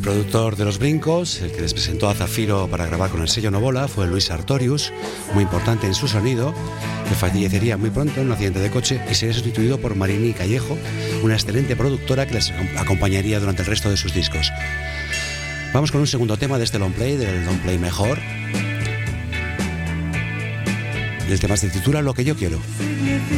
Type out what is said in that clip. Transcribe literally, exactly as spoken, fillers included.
productor de Los Brincos, el que les presentó a Zafiro para grabar con el sello Novola, fue Luis Sartorius, muy importante en su sonido, que fallecería muy pronto en un accidente de coche y sería sustituido por Marini Callejo, una excelente productora que les acompañaría durante el resto de sus discos. Vamos con un segundo tema de este long play, del long play mejor. El tema se titula Lo que yo quiero.